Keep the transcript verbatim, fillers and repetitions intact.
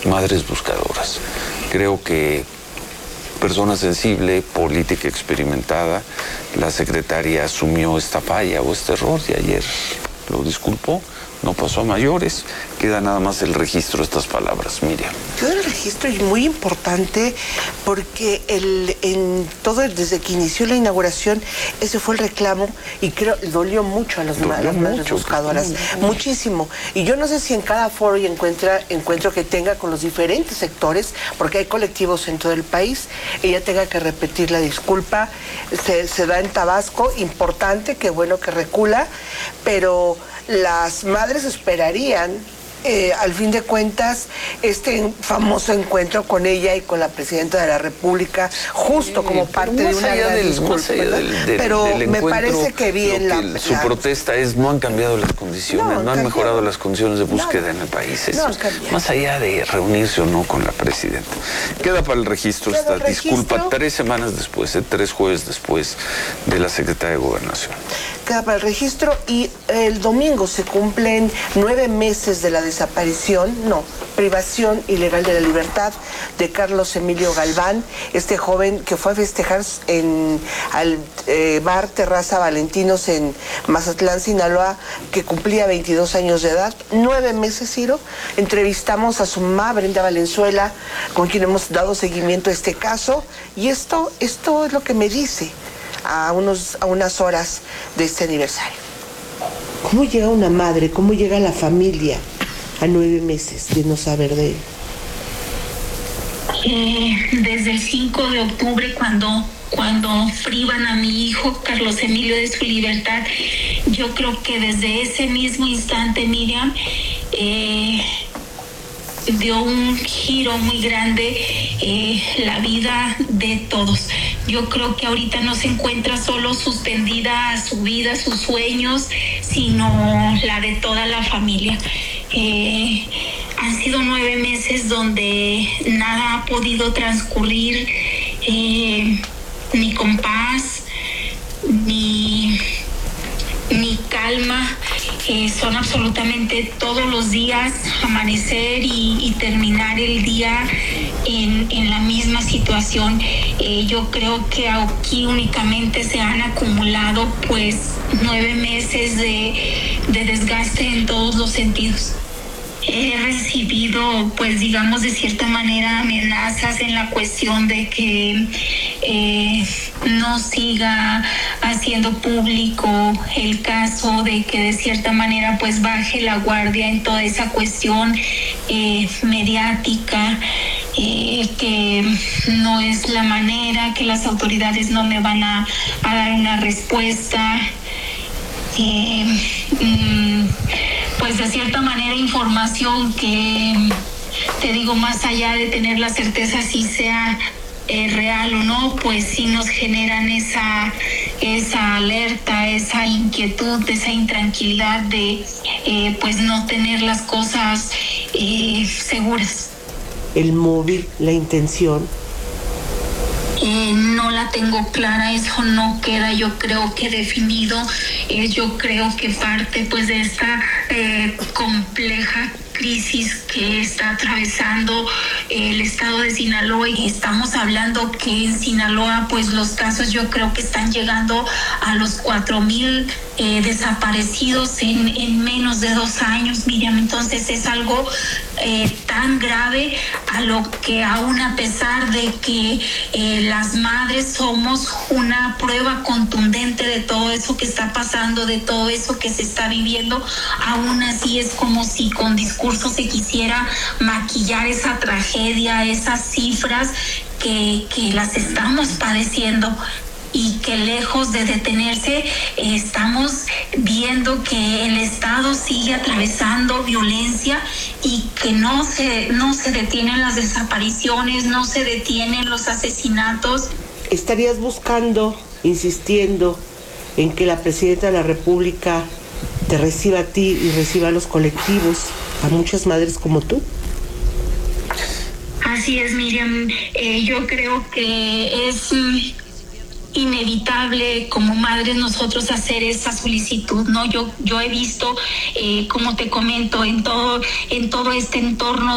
madres buscadoras. Creo que persona sensible, política experimentada, la secretaria asumió esta falla o este error y ayer lo disculpó, no pasó a mayores, queda nada más el registro de estas palabras, Miriam. Queda el registro y muy importante porque el, en todo desde que inició la inauguración, ese fue el reclamo y creo dolió mucho a los ma las madres buscadoras, mucho. muchísimo. Y yo no sé si en cada foro y encuentra, encuentro que tenga con los diferentes sectores, porque hay colectivos en todo el país, ella tenga que repetir la disculpa, se, se da en Tabasco, importante, qué bueno que recula, pero las madres esperarían, eh, al fin de cuentas, este famoso encuentro con ella y con la presidenta de la República, justo sí, como parte de una gran del, disculpa, más allá del, del, pero del me parece que bien que la, su la... protesta es no han cambiado las condiciones, no, no han mejorado las condiciones de búsqueda no, en el país. Eso, no, más allá de reunirse o no con la presidenta. Queda para el registro Queda esta el registro. disculpa tres semanas después, eh, tres jueves después de la Secretaría de Gobernación. Queda para el registro y el domingo se cumplen nueve meses de la desaparición, no, privación ilegal de la libertad de Carlos Emilio Galván, este joven que fue a festejar en al eh, bar Terraza Valentinos en Mazatlán, Sinaloa, que cumplía veintidós años de edad. Nueve meses, Ciro. Entrevistamos a su mamá, Brenda Valenzuela, con quien hemos dado seguimiento a este caso, y esto, esto es lo que me dice a, unos, a unas horas de este aniversario. ¿Cómo llega una madre, cómo llega la familia a nueve meses de no saber de él? Eh, desde el cinco de octubre, cuando, cuando privan a mi hijo Carlos Emilio de su libertad, yo creo que desde ese mismo instante, Miriam, eh, dio un giro muy grande eh, la vida de todos. Yo creo que ahorita no se encuentra solo suspendida su vida, sus sueños, sino la de toda la familia. Eh, han sido nueve meses donde nada ha podido transcurrir eh, ni con paz, ni, ni calma. Eh, son absolutamente todos los días amanecer y, y terminar el día en, en la misma situación. Eh, yo creo que aquí únicamente se han acumulado pues nueve meses de, de desgaste en todos los sentidos. He recibido, pues digamos de cierta manera, amenazas en la cuestión de que eh, no siga haciendo público el caso, de que de cierta manera pues baje la guardia en toda esa cuestión eh, mediática, eh, que no es la manera, que las autoridades no me van a, a dar una respuesta. Eh, mm, pues de cierta manera información que, te digo, más allá de tener la certeza si sea eh, real o no, pues sí nos generan esa, esa alerta, esa inquietud, esa intranquilidad de eh, pues no tener las cosas eh, seguras. El móvil, la intención. Eh, no la tengo clara, eso no queda, yo creo que definido. Eh, yo creo que parte pues de esta eh, compleja crisis que está atravesando el estado de Sinaloa, y estamos hablando que en Sinaloa pues los casos yo creo que están llegando a los cuatro mil eh, desaparecidos en, en menos de dos años, Miriam. Entonces es algo eh, tan grave, a lo que aún a pesar de que eh, las madres somos una prueba contundente de todo eso que está pasando, de todo eso que se está viviendo, aún así es como si con discursos se quisiera maquillar esa tragedia, esas cifras que, que las estamos padeciendo, y que lejos de detenerse eh, estamos viendo que el Estado sigue atravesando violencia y que no se, no se detienen las desapariciones, no se detienen los asesinatos. ¿Estarías buscando, insistiendo en que la Presidenta de la República te reciba a ti y reciba a los colectivos, a muchas madres como tú? Así es, Miriam. Eh, yo creo que es inevitable como madres nosotros hacer esa solicitud, ¿no? Yo, yo he visto, eh, como te comento, en todo, en todo este entorno